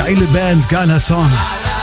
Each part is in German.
Geile Band, geiler Song.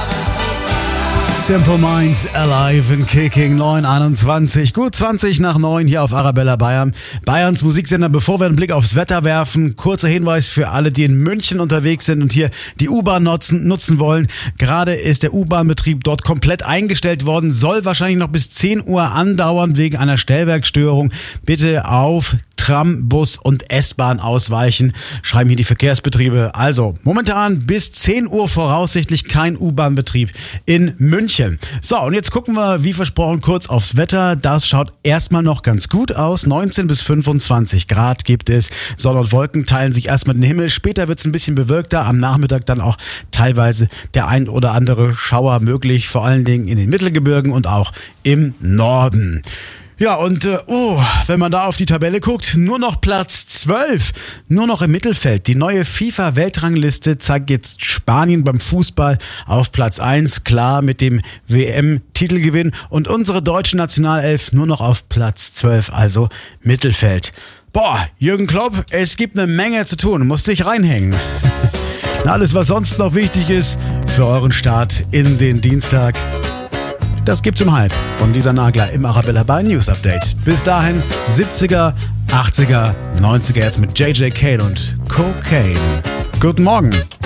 Simple Minds, Alive and Kicking, 9:21, gut 20 nach 9 hier auf Arabella Bayern. Bayerns Musiksender. Bevor wir einen Blick aufs Wetter werfen, kurzer Hinweis für alle, die in München unterwegs sind und hier die U-Bahn nutzen wollen. Gerade ist der U-Bahn-Betrieb dort komplett eingestellt worden, soll wahrscheinlich noch bis 10 Uhr andauern wegen einer Stellwerksstörung. Bitte auf Tram, Bus und S-Bahn ausweichen, schreiben hier die Verkehrsbetriebe. Also momentan bis 10 Uhr voraussichtlich kein U-Bahn-Betrieb in München. So, und jetzt gucken wir, wie versprochen, kurz aufs Wetter. Das schaut erstmal noch ganz gut aus. 19 bis 25 Grad gibt es. Sonne und Wolken teilen sich erstmal den Himmel. Später wird es ein bisschen bewölkter. Am Nachmittag dann auch teilweise der ein oder andere Schauer möglich. Vor allen Dingen in den Mittelgebirgen und auch im Norden. Ja, und wenn man da auf die Tabelle guckt, nur noch Platz 12, nur noch im Mittelfeld. Die neue FIFA-Weltrangliste zeigt jetzt Spanien beim Fußball auf Platz 1, klar mit dem WM-Titelgewinn. Und unsere deutsche Nationalelf nur noch auf Platz 12, also Mittelfeld. Boah, Jürgen Klopp, es gibt eine Menge zu tun, musst dich reinhängen. Na, alles, was sonst noch wichtig ist für euren Start in den Dienstag, das gibt's um halb von Lisa Nagler im Arabella Bayern News Update. Bis dahin 70er, 80er, 90er jetzt mit JJ Cale und Cocaine. Guten Morgen.